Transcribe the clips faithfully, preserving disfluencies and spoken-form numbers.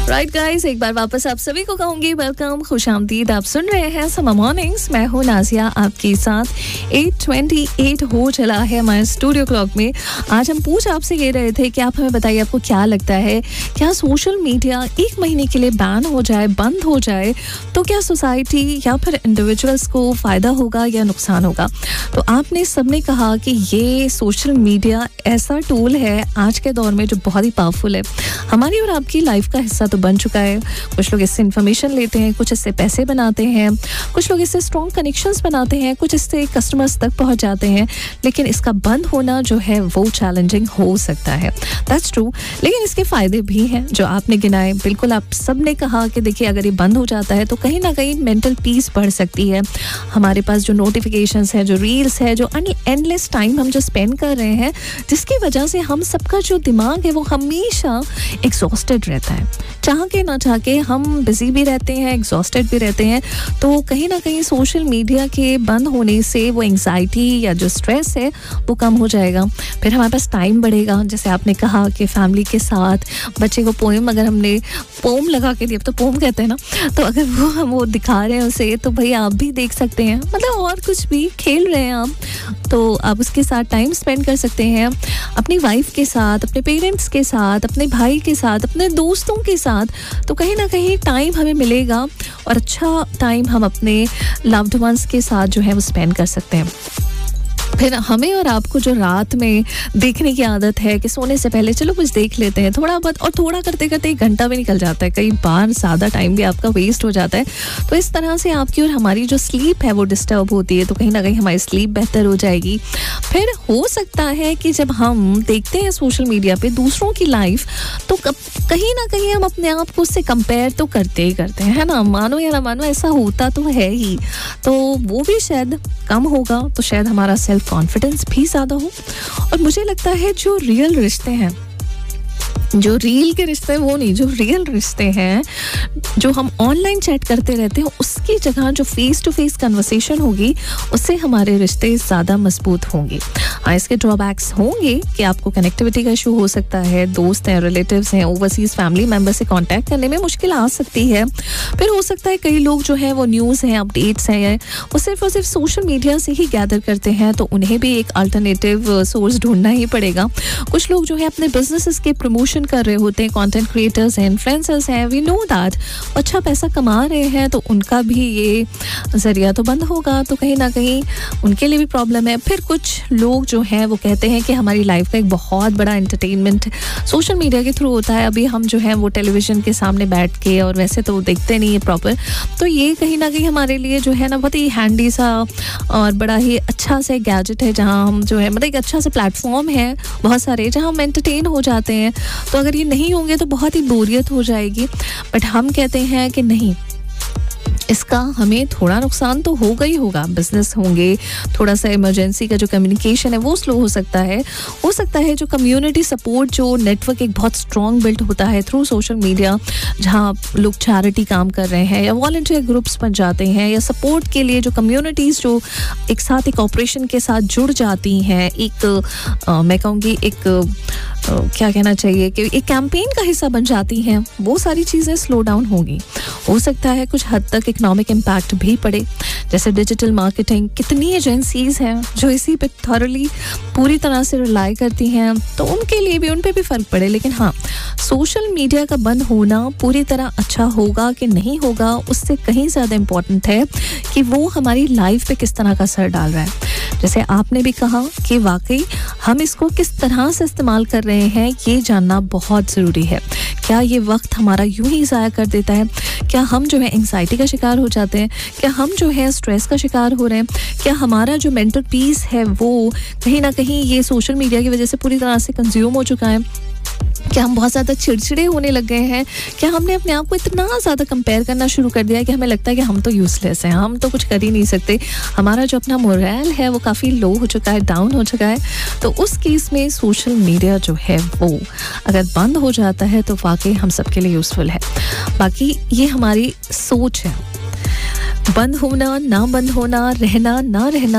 Right guys, एक बार वापस आप सभी को कहूंगी वेलकम, खुशामदीद। आप सुन रहे हैं समा मॉर्निंग्स। मैं हूं नाजिया आपके साथ। आठ अट्ठाईस हो चला है हमारे स्टूडियो क्लॉक में। आज हम पूछ आपसे ये रहे थे कि आप हमें बताइए, आपको क्या लगता है, क्या सोशल मीडिया एक महीने के लिए बैन हो जाए, बंद हो जाए, तो क्या सोसाइटी या फिर इंडिविजुअल्स को फ़ायदा होगा या नुकसान होगा? तो आपने सबने कहा कि ये सोशल मीडिया ऐसा टूल है आज के दौर में जो बहुत ही पावरफुल है, हमारी और आपकी लाइफ का हिस्सा तो बन चुका है। कुछ लोग इससे इन्फॉर्मेशन लेते हैं, कुछ इससे पैसे बनाते हैं, कुछ लोग इससे स्ट्रॉन्ग कनेक्शंस बनाते हैं, कुछ इससे कस्टमर्स तक पहुंच जाते हैं। लेकिन इसका बंद होना जो है वो चैलेंजिंग हो सकता है, दैट्स ट्रू। लेकिन इसके फ़ायदे भी हैं जो आपने गिनाए। बिल्कुल आप सब ने कहा कि देखिए, अगर ये बंद हो जाता है तो कहीं ना कहीं मेंटल पीस बढ़ सकती है। हमारे पास जो नोटिफिकेशंस है, जो रील्स है, जो एंडलेस टाइम हम जो स्पेंड कर रहे हैं, जिसकी वजह से हम सबका जो दिमाग है वो हमेशा एग्जॉस्टेड रहता है। चाह के ना चाह के हम बिजी भी रहते हैं, एग्जॉस्टेड भी रहते हैं। तो कहीं ना कहीं सोशल मीडिया के बंद होने से वो एंग्जाइटी या जो स्ट्रेस है वो कम हो जाएगा। फिर हमारे पास टाइम बढ़ेगा। जैसे आपने कहा कि फैमिली के साथ बच्चे को पोएम, अगर हमने पोम लगा के दिया, तो पोम कहते हैं ना, तो अगर वो हम वो दिखा रहे हैं उसे, तो भाई आप भी देख सकते हैं। मतलब और कुछ भी खेल रहे हैं आप, तो आप उसके साथ टाइम स्पेंड कर सकते हैं, अपनी वाइफ के साथ, अपने पेरेंट्स के साथ, अपने भाई के साथ, अपने दोस्तों के साथ। तो कहीं ना कहीं टाइम हमें मिलेगा और अच्छा टाइम हम अपने लव्ड वंस के साथ जो है वो स्पेंड कर सकते हैं। फिर हमें और आपको जो रात में देखने की आदत है कि सोने से पहले चलो कुछ देख लेते हैं, थोड़ा बहुत, और थोड़ा करते करते एक घंटा भी निकल जाता है, कई बार ज़्यादा टाइम भी आपका वेस्ट हो जाता है। तो इस तरह से आपकी और हमारी जो स्लीप है वो डिस्टर्ब होती है। तो कहीं ना कहीं हमारी स्लीप बेहतर हो जाएगी। फिर हो सकता है कि जब हम देखते हैं सोशल मीडिया पे दूसरों की लाइफ, तो कहीं ना कहीं हम अपने आप को उससे कंपेयर तो करते ही करते हैं, है ना? मानो या ना मानो, ऐसा होता तो है ही। तो वो भी शायद कम होगा, तो शायद हमारा सेल्फ कॉन्फिडेंस भी ज़्यादा हो। और मुझे लगता है जो रियल रिश्ते हैं, जो रील के रिश्ते हैं वो नहीं, जो रियल रिश्ते हैं, जो हम ऑनलाइन चैट करते रहते हैं, उसकी जगह जो फेस टू फेस कन्वर्सेशन होगी, उससे हमारे रिश्ते ज़्यादा मजबूत होंगे। हाँ, इसके ड्रॉबैक्स होंगे कि आपको कनेक्टिविटी का इशू हो सकता है, दोस्त हैं, रिलेटिव्स हैं, ओवरसीज फैमिली मेम्बर से कांटेक्ट करने में मुश्किल आ सकती है। फिर हो सकता है कई लोग जो हैं वो न्यूज़ हैं, अपडेट्स हैं, वो सिर्फ और सिर्फ सोशल मीडिया से ही गैदर करते हैं, तो उन्हें भी एक अल्टरनेटिव सोर्स ढूंढना ही पड़ेगा। कुछ लोग जो है अपने बिजनेसेस के प्रमोशन कर रहे होते हैं, कंटेंट क्रिएटर्स हैं, इन्फ्लुएंसर्स हैं, वी नो दैट, अच्छा पैसा कमा रहे हैं, तो उनका भी ये जरिया तो बंद होगा, तो कहीं ना कहीं उनके लिए भी प्रॉब्लम है। फिर कुछ लोग जो हैं वो कहते हैं कि हमारी लाइफ का एक बहुत बड़ा एंटरटेनमेंट सोशल मीडिया के थ्रू होता है। अभी हम जो है वो टेलीविजन के सामने बैठ के, और वैसे तो देखते नहीं है प्रॉपर, तो ये कहीं ना कहीं हमारे लिए जो है ना बहुत ही हैंडी सा और बड़ा ही अच्छा सा गैजेट है, जहाँ हम जो है मतलब एक अच्छा सा प्लेटफॉर्म है बहुत सारे, जहाँ हम एंटरटेन हो जाते हैं। तो अगर ये नहीं होंगे तो बहुत ही बोरियत हो जाएगी। बट हम कहते हैं कि नहीं, इसका हमें थोड़ा नुकसान तो होगा ही होगा। बिजनेस होंगे, थोड़ा सा इमरजेंसी का जो कम्युनिकेशन है वो स्लो हो सकता है। हो सकता है जो कम्युनिटी सपोर्ट, जो नेटवर्क एक बहुत स्ट्रॉन्ग बिल्ड होता है थ्रू सोशल मीडिया, जहाँ लोग चैरिटी काम कर रहे हैं या वॉलंटियर ग्रुप्स बन जाते हैं, या सपोर्ट के लिए जो कम्युनिटीज़ जो एक साथ एक ऑपरेशन के साथ जुड़ जाती हैं, एक आ, मैं कहूँगी एक आ, क्या कहना चाहिए कि एक कैंपेन का हिस्सा बन जाती हैं, वो सारी चीज़ें स्लो डाउन होंगी। हो सकता है कुछ हद तक इकोनॉमिक इम्पैक्ट भी पड़े, जैसे डिजिटल मार्केटिंग, कितनी एजेंसीज हैं जो इसी पे थॉरली पूरी तरह से रिलाई करती हैं, तो उनके लिए भी, उन पे भी फ़र्क पड़े। लेकिन हाँ, सोशल मीडिया का बंद होना पूरी तरह अच्छा होगा कि नहीं होगा, उससे कहीं ज़्यादा इम्पॉर्टेंट है कि वो हमारी लाइफ पे किस तरह का असर डाल रहा है। जैसे आपने भी कहा कि वाकई हम इसको किस तरह से इस्तेमाल कर रहे हैं, ये जानना बहुत ज़रूरी है। क्या ये वक्त हमारा यूं ही ज़ाया कर देता है? क्या हम जो है एंग्जाइटी का शिकार हो जाते हैं? क्या हम जो है स्ट्रेस का शिकार हो रहे हैं? क्या हमारा जो मेंटल पीस है वो कहीं ना कहीं ये सोशल मीडिया की वजह से पूरी तरह से कंज्यूम हो चुका है? क्या हम बहुत ज़्यादा चिड़चिड़े होने लग गए हैं? क्या हमने अपने आप को इतना ज़्यादा कंपेयर करना शुरू कर दिया है कि हमें लगता है कि हम तो यूज़लेस हैं, हम तो कुछ कर ही नहीं सकते? हमारा जो अपना मोरल है वो काफ़ी लो हो चुका है, डाउन हो चुका है। तो उस केस में सोशल मीडिया जो है वो अगर बंद हो जाता है तो वाकई हम सबके लिए यूज़फुल है। बाकी ये हमारी सोच है। बंद होना ना बंद होना, रहना ना रहना,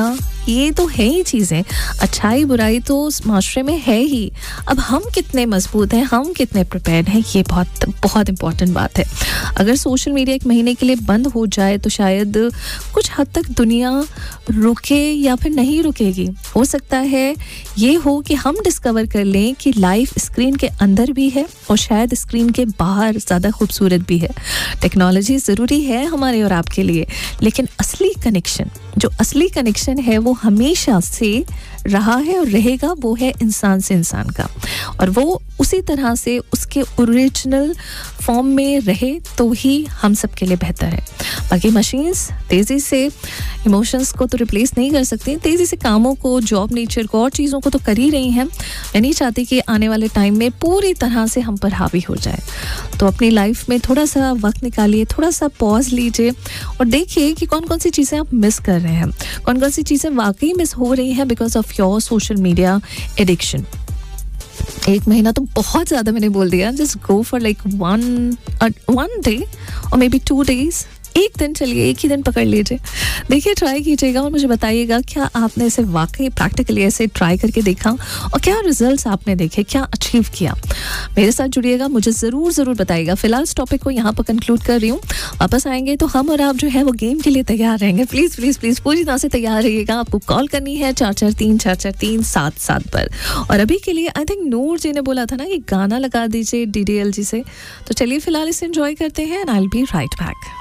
ये तो है ही चीज़ें, अच्छाई बुराई तो उस माशरे में है ही। अब हम कितने मजबूत हैं, हम कितने प्रिपेयर्ड हैं, ये बहुत बहुत इंपॉर्टेंट बात है। अगर सोशल मीडिया एक महीने के लिए बंद हो जाए तो शायद कुछ हद तक दुनिया रुके या फिर नहीं रुकेगी। हो सकता है ये हो कि हम डिस्कवर कर लें कि लाइफ स्क्रीन के अंदर भी है और शायद स्क्रीन के बाहर ज़्यादा खूबसूरत भी है। टेक्नोलॉजी ज़रूरी है हमारे और आपके लिए, लेकिन असली कनेक्शन, जो असली कनेक्शन है वो हमेशा से रहा है और रहेगा, वो है इंसान से इंसान का, और वो उसी तरह से उसके ओरिजिनल फॉर्म में रहे तो ही हम सब के लिए बेहतर है। बाकी मशीन्स तेज़ी से इमोशंस को तो रिप्लेस नहीं कर सकती, तेज़ी से कामों को, जॉब नेचर को और चीज़ों को तो कर ही रही हैं। मैं नहीं चाहती कि आने वाले टाइम में पूरी तरह से हम पर हावी हो जाए। तो अपनी लाइफ में थोड़ा सा वक्त निकालिए, थोड़ा सा पॉज लीजिए और देखिए कि कौन कौन सी चीज़ें आप मिस कर रहे हैं, कौन कौन सी चीज़ें वाकई मिस हो रही हैं because of your social media addiction. एक महीना तो बहुत ज़्यादा मैंने बोल दिया, just go for like one one day और मे बी टू डेज, एक दिन, चलिए एक ही दिन पकड़ लीजिए, देखिए, ट्राई कीजिएगा और मुझे बताइएगा क्या आपने इसे वाकई प्रैक्टिकली ऐसे ट्राई करके देखा और क्या रिजल्ट्स आपने देखे, क्या अचीव किया। मेरे साथ जुड़िएगा, मुझे ज़रूर ज़रूर बताइएगा। फिलहाल इस टॉपिक को यहाँ पर कंक्लूड कर रही हूँ, वापस आएंगे तो हम और आप जो है वो गेम के लिए तैयार रहेंगे। प्लीज़ प्लीज़ प्लीज़ पूरी तरह से तैयार रहिएगा। आपको कॉल करनी है चार चार तीन चार चार तीन सात सात पर। और अभी के लिए आई थिंक नूर जी ने बोला था ना कि गाना लगा दीजिए डी डी एल जी से, तो चलिए फिलहाल इसे एंजॉय करते हैं and I will be right back.